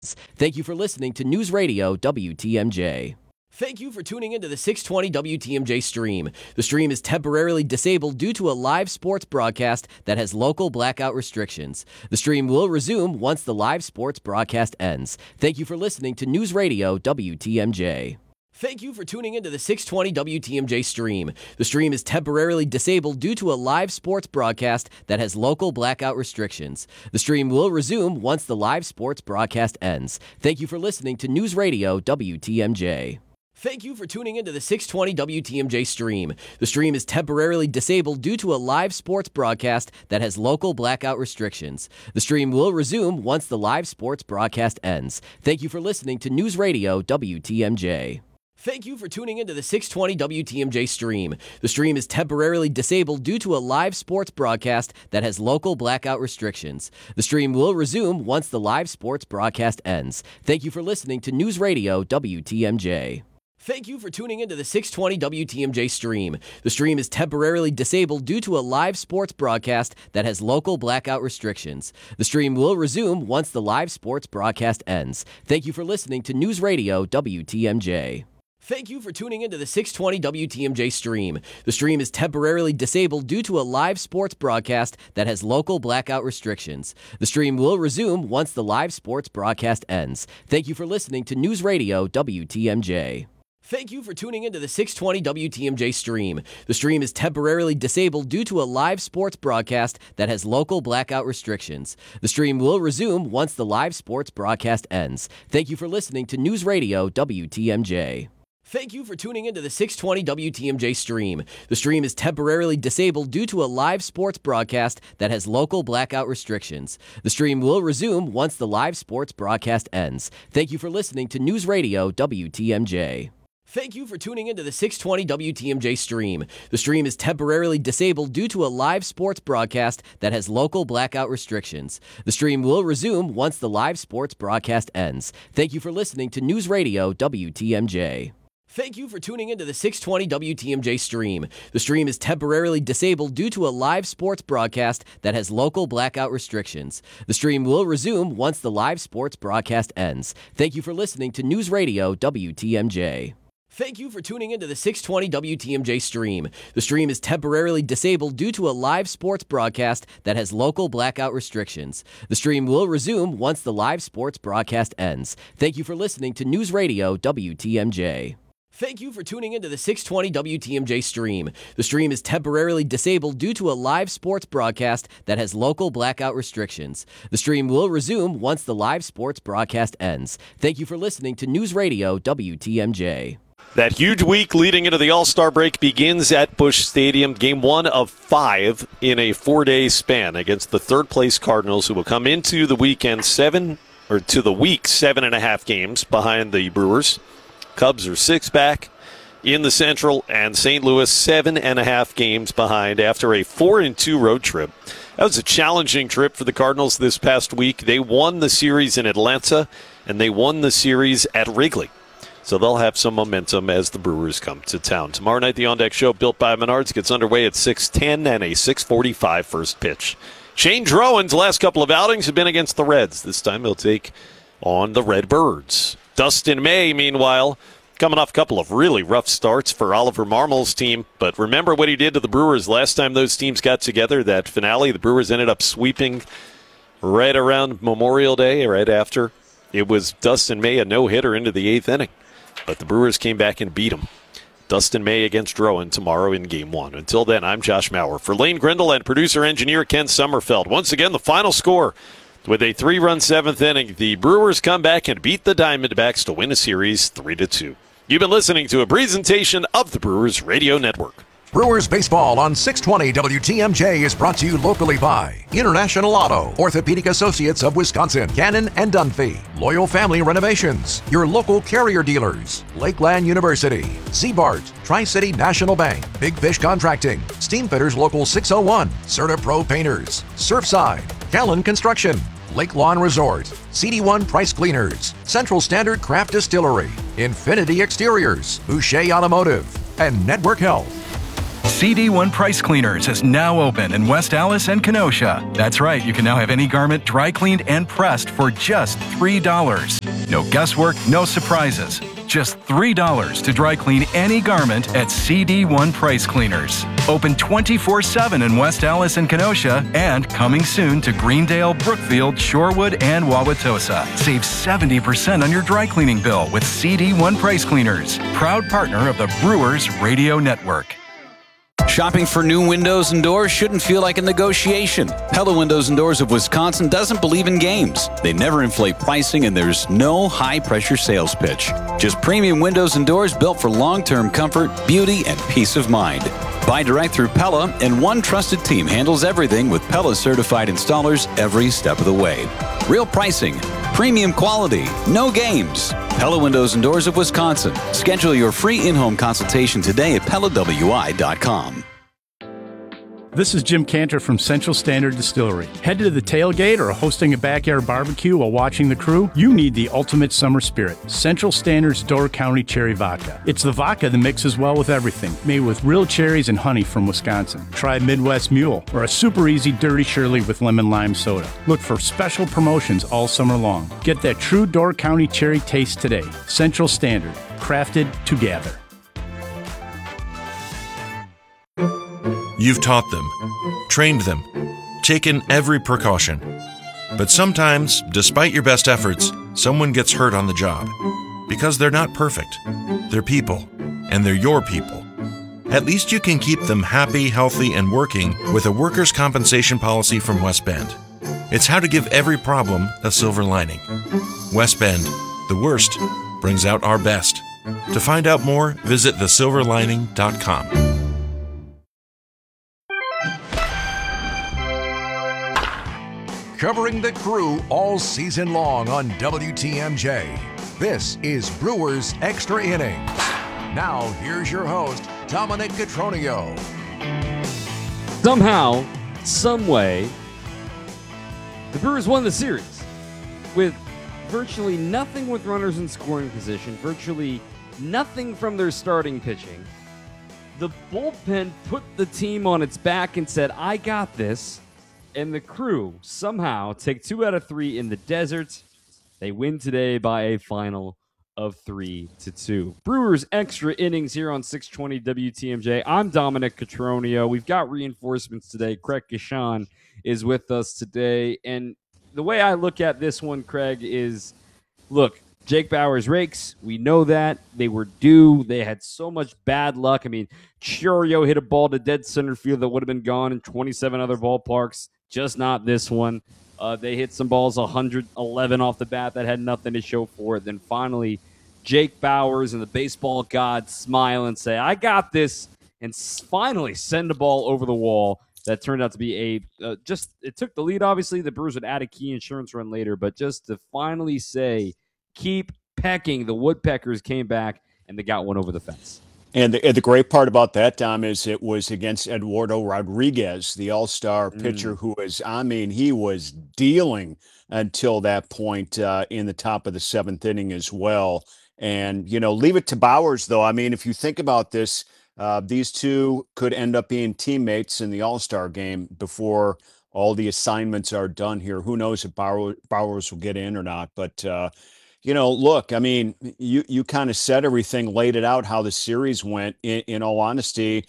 Thank you for listening to News Radio WTMJ. Thank you for tuning into the 620 WTMJ stream. The stream is temporarily disabled due to a live sports broadcast that has local blackout restrictions. The stream will resume once the live sports broadcast ends. Thank you for listening to News Radio WTMJ. Thank you for tuning into the 620 WTMJ stream. The stream is temporarily disabled due to a live sports broadcast that has local blackout restrictions. The stream will resume once the live sports broadcast ends. Thank you for listening to News Radio WTMJ. Thank you for tuning into the 620 WTMJ stream. The stream is temporarily disabled due to a live sports broadcast that has local blackout restrictions. The stream will resume once the live sports broadcast ends. Thank you for listening to News Radio WTMJ. Thank you for tuning into the 620 WTMJ stream. The stream is temporarily disabled due to a live sports broadcast that has local blackout restrictions. The stream will resume once the live sports broadcast ends. Thank you for listening to News Radio WTMJ. Thank you for tuning into the 620 WTMJ stream. The stream is temporarily disabled due to a live sports broadcast that has local blackout restrictions. The stream will resume once the live sports broadcast ends. Thank you for listening to News Radio WTMJ. Thank you for tuning into the 620 WTMJ stream. The stream is temporarily disabled due to a live sports broadcast that has local blackout restrictions. The stream will resume once the live sports broadcast ends. Thank you for listening to News Radio WTMJ. Thank you for tuning into the 620 WTMJ stream. The stream is temporarily disabled due to a live sports broadcast that has local blackout restrictions. The stream will resume once the live sports broadcast ends. Thank you for listening to News Radio WTMJ. Thank you for tuning into the 620 WTMJ stream. The stream is temporarily disabled due to a live sports broadcast that has local blackout restrictions. The stream will resume once the live sports broadcast ends. Thank you for listening to News Radio WTMJ. Thank you for tuning into the 620 WTMJ stream. The stream is temporarily disabled due to a live sports broadcast that has local blackout restrictions. The stream will resume once the live sports broadcast ends. Thank you for listening to News Radio WTMJ. Thank you for tuning into the 620 WTMJ stream. The stream is temporarily disabled due to a live sports broadcast that has local blackout restrictions. The stream will resume once the live sports broadcast ends. Thank you for listening to News Radio WTMJ. Thank you for tuning into the 620 WTMJ stream. The stream is temporarily disabled due to a live sports broadcast that has local blackout restrictions. The stream will resume once the live sports broadcast ends. Thank you for listening to News Radio WTMJ. Thank you for tuning into the 620 WTMJ stream. The stream is temporarily disabled due to a live sports broadcast that has local blackout restrictions. The stream will resume once the live sports broadcast ends. Thank you for listening to News Radio WTMJ. That huge week leading into the All-Star break begins at Busch Stadium. Game 1 of 5 in a 4-day span against the third-place Cardinals, who will come into the weekend 7.5 games behind the Brewers. Cubs are 6 back in the Central, and St. Louis 7.5 games behind after a 4-2 road trip. That was a challenging trip for the Cardinals this past week. They won the series in Atlanta, and they won the series at Wrigley. So they'll have some momentum as the Brewers come to town. Tomorrow night, the On Deck Show, built by Menards, gets underway at 6:10 and a 6:45 first pitch. Shane Drowan's last couple of outings have been against the Reds. This time he'll take on the Redbirds. Dustin May, meanwhile, coming off a couple of really rough starts for Oliver Marmol's team. But remember what he did to the Brewers last time those teams got together, that finale. The Brewers ended up sweeping right around Memorial Day, right after. It was Dustin May, a no-hitter into the 8th inning. But the Brewers came back and beat him. Dustin May against Drowan tomorrow in Game 1. Until then, I'm Josh Maurer. For Lane Grindle and producer-engineer Ken Sommerfeld. Once again, the final score. With a 3-run 7th inning, the Brewers come back and beat the Diamondbacks to win a series 3-2. You've been listening to a presentation of the Brewers Radio Network. Brewers Baseball on 620 WTMJ is brought to you locally by International Auto, Orthopedic Associates of Wisconsin, Cannon and Dunphy, Loyal Family Renovations, your local carrier dealers, Lakeland University, Seabart, Tri-City National Bank, Big Fish Contracting, Steamfitters Local 601, Certa Pro Painters, Surfside, Callan Construction, Lake Lawn Resort, CD1 Price Cleaners, Central Standard Craft Distillery, Infinity Exteriors, Boucher Automotive, and Network Health. CD1 Price Cleaners is now open in West Allis and Kenosha. That's right, you can now have any garment dry cleaned and pressed for just $3. No guesswork, no surprises. Just $3 to dry clean any garment at CD1 Price Cleaners. Open 24/7 in West Allis and Kenosha, and coming soon to Greendale, Brookfield, Shorewood, and Wauwatosa. Save 70% on your dry cleaning bill with CD1 Price Cleaners, proud partner of the Brewers Radio Network. Shopping for new windows and doors shouldn't feel like a negotiation. Pella Windows and Doors of Wisconsin doesn't believe in games. They never inflate pricing, and there's no high-pressure sales pitch. Just premium windows and doors built for long-term comfort, beauty, and peace of mind. Buy direct through Pella, and one trusted team handles everything with Pella-certified installers every step of the way. Real pricing, premium quality, no games. Pella Windows and Doors of Wisconsin. Schedule your free in-home consultation today at PellaWI.com. This is Jim Cantor from Central Standard Distillery. Headed to the tailgate or hosting a backyard barbecue while watching the crew? You need the ultimate summer spirit, Central Standard's Door County Cherry Vodka. It's the vodka that mixes well with everything, made with real cherries and honey from Wisconsin. Try Midwest Mule or a super easy Dirty Shirley with lemon lime soda. Look for special promotions all summer long. Get that true Door County cherry taste today. Central Standard, crafted to gather. You've taught them, trained them, taken every precaution. But sometimes, despite your best efforts, someone gets hurt on the job. Because they're not perfect. They're people, and they're your people. At least you can keep them happy, healthy, and working with a workers' compensation policy from West Bend. It's how to give every problem a silver lining. West Bend, the worst brings out our best. To find out more, visit thesilverlining.com. Covering the crew all season long on WTMJ. This is Brewers Extra Innings. Now, here's your host, Dominic Cotroneo. Somehow, some way, the Brewers won the series with virtually nothing with runners in scoring position, virtually nothing from their starting pitching. The bullpen put the team on its back and said, I got this. And the crew somehow take 2 out of 3 in the desert. They win today by a final of 3-2. Brewers Extra Innings here on 620 WTMJ. I'm Dominic Cotroneo. We've got reinforcements today. Craig Gashan is with us today. And the way I look at this one, Craig, is, look, Jake Bauers rakes. We know that. They were due. They had so much bad luck. I mean, Chourio hit a ball to dead center field that would have been gone in 27 other ballparks. Just not this one. They hit some balls 111 off the bat that had nothing to show for it. Then finally, Jake Bauers and the baseball gods smile and say, I got this, and finally send a ball over the wall that turned out to be it took the lead, obviously. The Brewers would add a key insurance run later, but just to finally say, keep pecking. The Woodpeckers came back, and they got one over the fence. And the great part about that, Dom, is it was against Eduardo Rodriguez, the all-star pitcher who was, he was dealing until that point in the top of the 7th inning as well. And, leave it to Bauers, though. I mean, if you think about this, these two could end up being teammates in the all-star game before all the assignments are done here. Who knows if Bauers will get in or not, but look, I mean, you kind of said everything, laid it out, how the series went. In all honesty,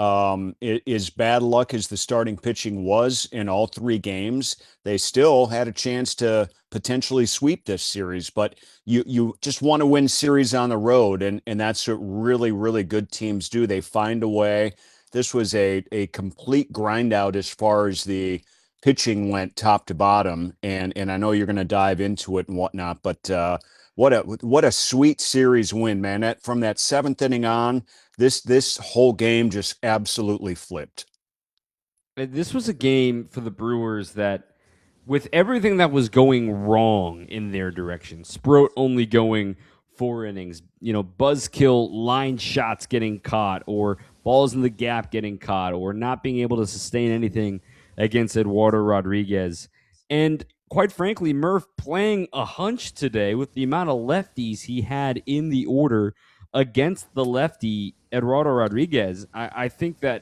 as bad luck as the starting pitching was in all 3 games, they still had a chance to potentially sweep this series. But you just want to win series on the road, and that's what really, really good teams do. They find a way. This was a complete grind out as far as the pitching went top to bottom, and I know you're going to dive into it and whatnot, but what a sweet series win, man! From that 7th inning on, this whole game just absolutely flipped. This was a game for the Brewers that, with everything that was going wrong in their direction, Sproat only going 4 innings, buzzkill line shots getting caught, or balls in the gap getting caught, or not being able to sustain anything against Eduardo Rodriguez. And quite frankly, Murph playing a hunch today with the amount of lefties he had in the order against the lefty Eduardo Rodriguez. I think that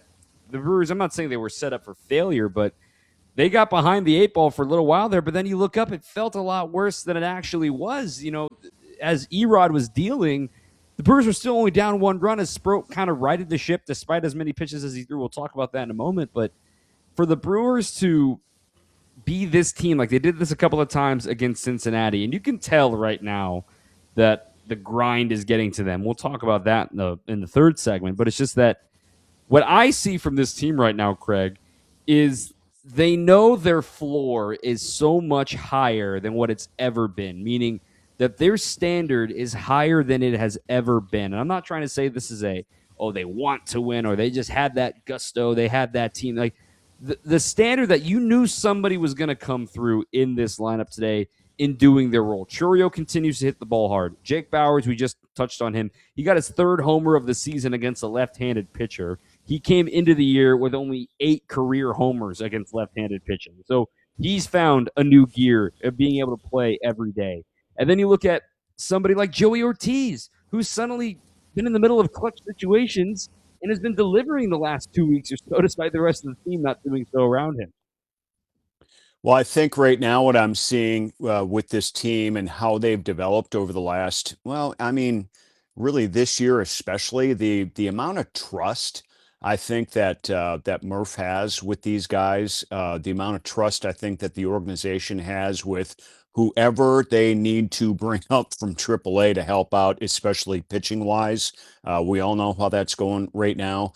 the Brewers, I'm not saying they were set up for failure, but they got behind the 8 ball for a little while there. But then you look up, it felt a lot worse than it actually was. As Erod was dealing, the Brewers were still only down 1 run as Sproat kind of righted the ship despite as many pitches as he threw. We'll talk about that in a moment. But for the Brewers to be this team, like they did this a couple of times against Cincinnati, and you can tell right now that the grind is getting to them. We'll talk about that in the third segment. But it's just that what I see from this team right now, Craig, is they know their floor is so much higher than what it's ever been, meaning that their standard is higher than it has ever been. And I'm not trying to say this is they want to win or they just had that gusto, they had that team. Like the standard that you knew somebody was going to come through in this lineup today in doing their role. Chourio continues to hit the ball hard. Jake Bauers, we just touched on him. He got his 3rd homer of the season against a left-handed pitcher. He came into the year with only 8 career homers against left-handed pitching. So he's found a new gear of being able to play every day. And then you look at somebody like Joey Ortiz, who's suddenly been in the middle of clutch situations and has been delivering the last 2 weeks or so, despite the rest of the team not doing so around him. Well, I think right now what I'm seeing with this team and how they've developed over the last, really this year especially, the amount of trust I think that that Murph has with these guys, the amount of trust I think that the organization has with whoever they need to bring up from AAA to help out, especially pitching wise. We all know how that's going right now.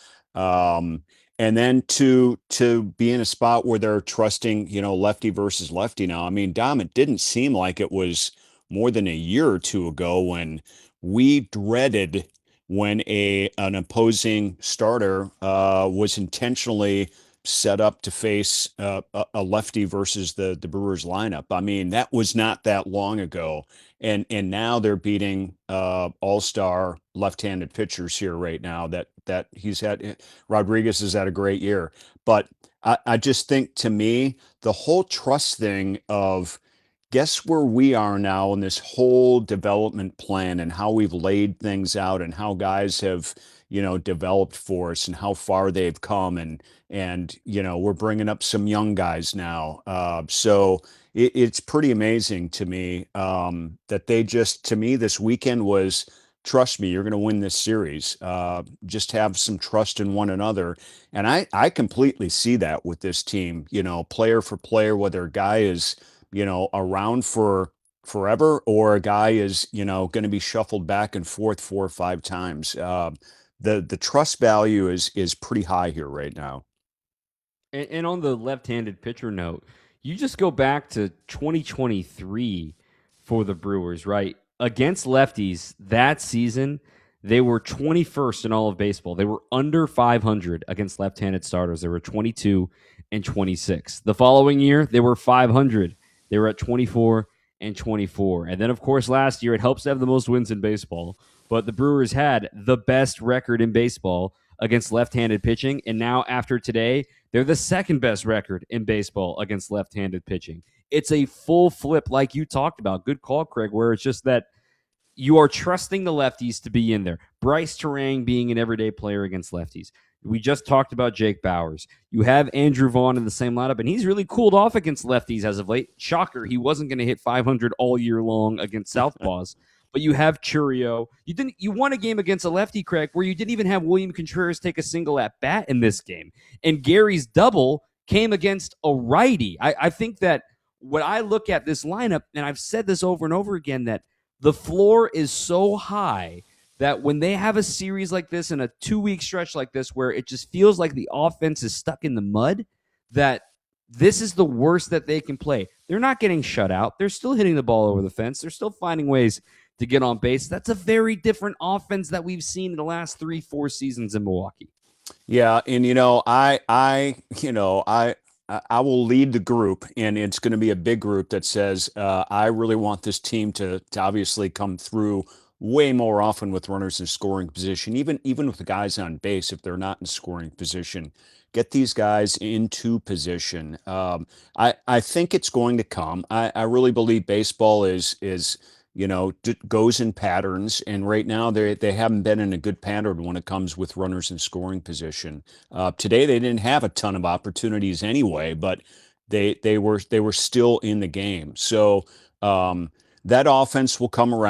And then to be in a spot where they're trusting, lefty versus lefty now. I mean, Dom, it didn't seem like it was more than a year or two ago when we dreaded when an opposing starter was intentionally set up to face a lefty versus the Brewers lineup. I mean, that was not that long ago. And now they're beating all-star left-handed pitchers here right now that he's had. Rodriguez has had a great year. But I just think, to me, the whole trust thing of guess where we are now in this whole development plan and how we've laid things out and how guys have, developed for us and how far they've come. And we're bringing up some young guys now. So it's pretty amazing to me that they just, to me, this weekend was, trust me, you're going to win this series. Just have some trust in one another. And I completely see that with this team, player for player, whether a guy is, around for forever or a guy is, going to be shuffled back and forth 4 or 5 times. The trust value is pretty high here right now. And on the left-handed pitcher note, you just go back to 2023 for the Brewers, right? Against lefties that season, they were 21st in all of baseball. They were under 500 against left-handed starters. They were 22 and 26. The following year, they were 500. They were at 24 and 24. And then, of course, last year, it helps to have the most wins in baseball. But the Brewers had the best record in baseball against left-handed pitching. And now, after today, they're the second best record in baseball against left-handed pitching. It's a full flip like you talked about. Good call, Craig, where it's just that you are trusting the lefties to be in there. Bryce Terang being an everyday player against lefties. We just talked about Jake Bauers. You have Andrew Vaughn in the same lineup, and he's really cooled off against lefties as of late. Shocker, he wasn't going to hit 500 all year long against southpaws. But you have Chourio. You won a game against a lefty, Craig, where you didn't even have William Contreras take a single at bat in this game. And Gary's double came against a righty. I think that when I look at this lineup, and I've said this over and over again, that the floor is so high that when they have a series like this and a 2-week stretch like this where it just feels like the offense is stuck in the mud, that this is the worst that they can play. They're not getting shut out. They're still hitting the ball over the fence. They're still finding ways to get on base. That's a very different offense that we've seen in the last 3-4 seasons in Milwaukee. Yeah, and I will lead the group, and it's going to be a big group that says I really want this team to obviously come through way more often with runners in scoring position, even with the guys on base if they're not in scoring position. Get these guys into position. I think it's going to come. I really believe baseball is goes in patterns, and right now they haven't been in a good pattern when it comes with runners in scoring position. Today they didn't have a ton of opportunities anyway, but they were still in the game. So that offense will come around.